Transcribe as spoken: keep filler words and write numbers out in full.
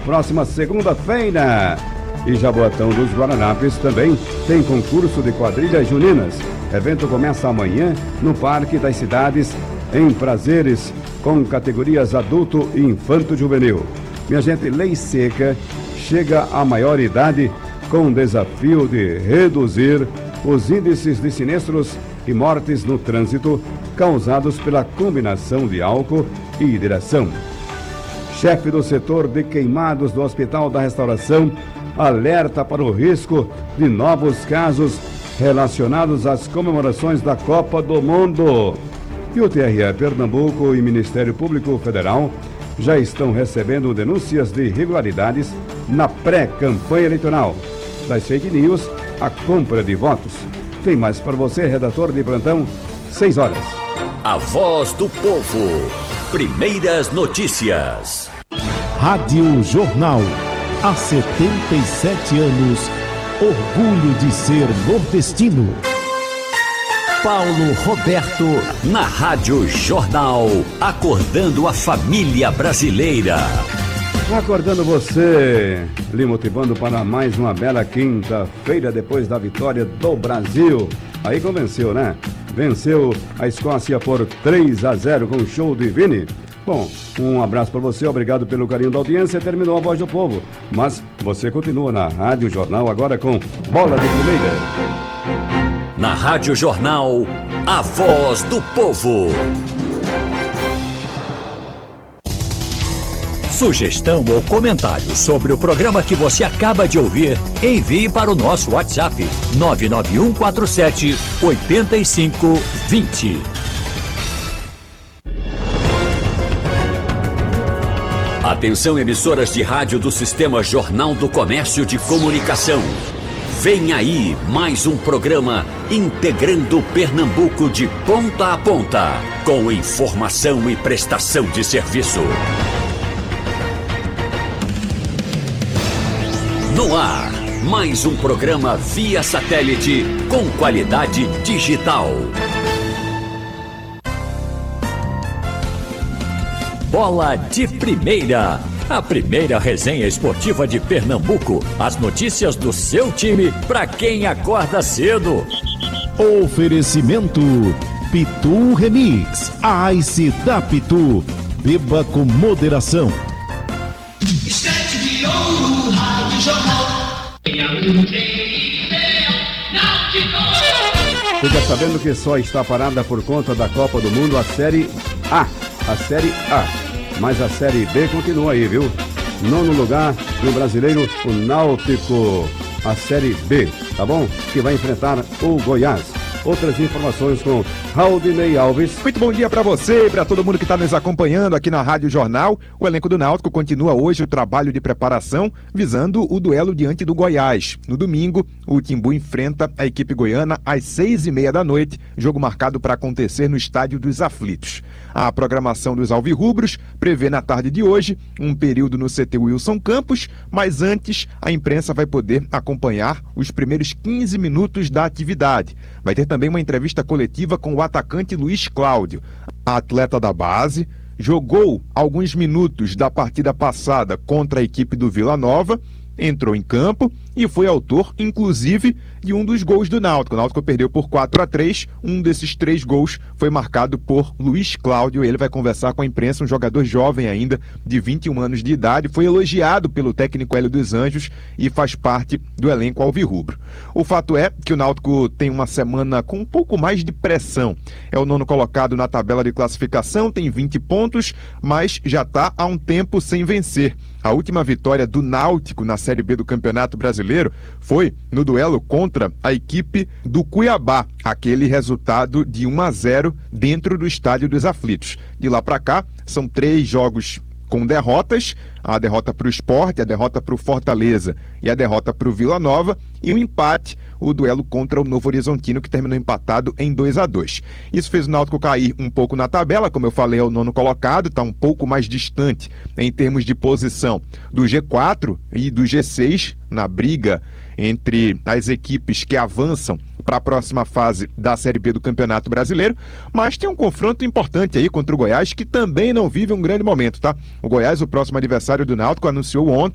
próxima segunda-feira. E Jaboatão dos Guaranapes também tem concurso de quadrilhas juninas. Evento começa amanhã no Parque das Cidades, em Prazeres, com categorias adulto e infanto-juvenil. Minha gente, lei seca chega à maioridade com o desafio de reduzir os índices de sinistros e mortes no trânsito causados pela combinação de álcool e direção. Chefe do setor de queimados do Hospital da Restauração alerta para o risco de novos casos relacionados às comemorações da Copa do Mundo. E o T R E Pernambuco e Ministério Público Federal já estão recebendo denúncias de irregularidades na pré-campanha eleitoral. Das fake news, a compra de votos. Tem mais para você, redator de plantão, seis horas. A Voz do Povo. Primeiras notícias. Rádio Jornal. Há setenta e sete anos, orgulho de ser nordestino. Paulo Roberto, na Rádio Jornal, acordando a família brasileira. Acordando você, lhe motivando para mais uma bela quinta-feira depois da vitória do Brasil. Aí convenceu, né? Venceu a Escócia por três a zero com o show de Vini. Bom, um abraço para você, obrigado pelo carinho da audiência. Terminou a Voz do Povo, mas você continua na Rádio Jornal agora com Bola de Primeira. Na Rádio Jornal, a Voz do Povo. Sugestão ou comentário sobre o programa que você acaba de ouvir, envie para o nosso WhatsApp nove nove um quatro sete oito cinco dois zero. Atenção, emissoras de rádio do Sistema Jornal do Comércio de Comunicação. Vem aí mais um programa integrando Pernambuco de ponta a ponta, com informação e prestação de serviço. No ar, mais um programa via satélite com qualidade digital. Bola de Primeira. A primeira resenha esportiva de Pernambuco. As notícias do seu time para quem acorda cedo. Oferecimento Pitu Remix. A Ice da Pitu. Beba com moderação. Estante de ouro, Rádio Jornal. Fica sabendo que só está parada por conta da Copa do Mundo a Série A. A Série A. Mas a Série B continua aí, viu? Nono lugar no Brasileiro, o Náutico. A Série B, tá bom? Que vai enfrentar o Goiás. Outras informações com Raudinei Alves. Muito bom dia para você e para todo mundo que está nos acompanhando aqui na Rádio Jornal. O elenco do Náutico continua hoje o trabalho de preparação visando o duelo diante do Goiás. No domingo, o Timbu enfrenta a equipe goiana às seis e meia da noite, jogo marcado para acontecer no Estádio dos Aflitos. A programação dos alvirrubros prevê na tarde de hoje um período no C T Wilson Campos, mas antes a imprensa vai poder acompanhar os primeiros quinze minutos da atividade. Vai ter também uma entrevista coletiva com o atacante Luiz Cláudio. A atleta da base jogou alguns minutos da partida passada contra a equipe do Vila Nova, entrou em campo e foi autor, inclusive, de um dos gols do Náutico. O Náutico perdeu por quatro a três, um desses três gols foi marcado por Luiz Cláudio. Ele vai conversar com a imprensa, um jogador jovem ainda, de vinte e um anos de idade, foi elogiado pelo técnico Hélio dos Anjos e faz parte do elenco alvirrubro. O fato é que o Náutico tem uma semana com um pouco mais de pressão. É o nono colocado na tabela de classificação, tem vinte pontos, mas já está há um tempo sem vencer. A última vitória do Náutico na Série B do Campeonato Brasileiro foi no duelo contra a equipe do Cuiabá, aquele resultado de um a zero dentro do Estádio dos Aflitos. De lá para cá, são três jogos com derrotas, a derrota para o Sport, a derrota para o Fortaleza e a derrota para o Vila Nova, e um empate, o duelo contra o Novo Horizontino, que terminou empatado em dois a dois. Isso fez o Náutico cair um pouco na tabela, como eu falei, é o nono colocado, está um pouco mais distante em termos de posição do G quatro e do G seis, na briga entre as equipes que avançam para a próxima fase da Série B do Campeonato Brasileiro, mas tem um confronto importante aí contra o Goiás, que também não vive um grande momento, tá? O Goiás, o próximo adversário do Náutico, anunciou ontem